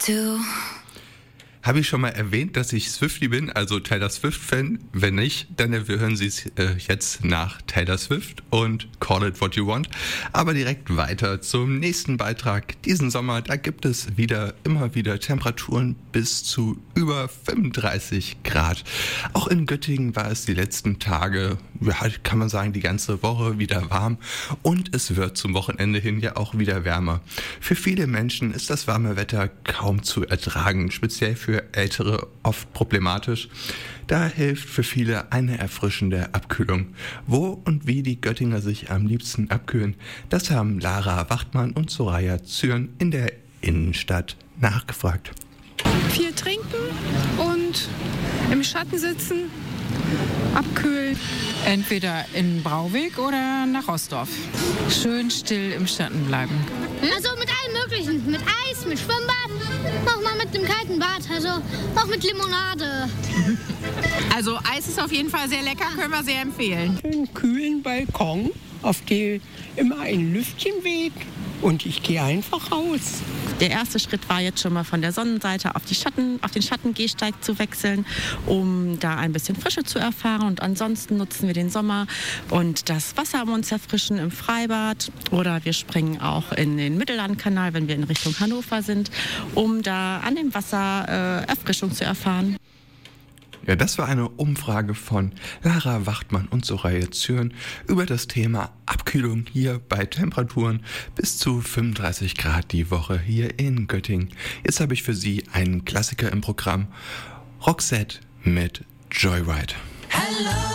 do. Habe ich schon mal erwähnt, dass ich Swiftie bin, also Taylor Swift-Fan? Wenn nicht, dann hören Sie es jetzt nach Taylor Swift und Call It What You Want. Aber direkt weiter zum nächsten Beitrag. Diesen Sommer, da gibt es immer wieder Temperaturen bis zu über 35 Grad. Auch in Göttingen war es die letzten Tage, kann man sagen, die ganze Woche wieder warm. Und es wird zum Wochenende hin ja auch wieder wärmer. Für viele Menschen ist das warme Wetter kaum zu ertragen, speziell für Ältere oft problematisch. Da hilft für viele eine erfrischende Abkühlung. Wo und wie die Göttinger sich am liebsten abkühlen, das haben Lara Wachtmann und Soraya Zürn in der Innenstadt nachgefragt. Viel trinken und im Schatten sitzen, abkühlen. Entweder in Brauweg oder nach Rostorf. Schön still im Schatten bleiben. Also mit allem Möglichen. Mit Eis, mit Schwimmbad, auch mal mit dem kalten Bad, also auch mit Limonade. Also Eis ist auf jeden Fall sehr lecker, können wir sehr empfehlen. Einen kühlen Balkon, auf dem immer ein Lüftchen weht und ich gehe einfach raus. Der erste Schritt war jetzt schon mal von der Sonnenseite auf den Schattengehsteig zu wechseln, um da ein bisschen Frische zu erfahren. Und ansonsten nutzen wir den Sommer und das Wasser, um uns erfrischen im Freibad. Oder wir springen auch in den Mittellandkanal, wenn wir in Richtung Hannover sind, um da an dem Wasser Erfrischung zu erfahren. Ja, das war eine Umfrage von Lara Wachtmann und Soraya Zürn über das Thema Abkühlung hier bei Temperaturen bis zu 35 Grad die Woche hier in Göttingen. Jetzt habe ich für Sie einen Klassiker im Programm, Roxette mit Joyride. Hello.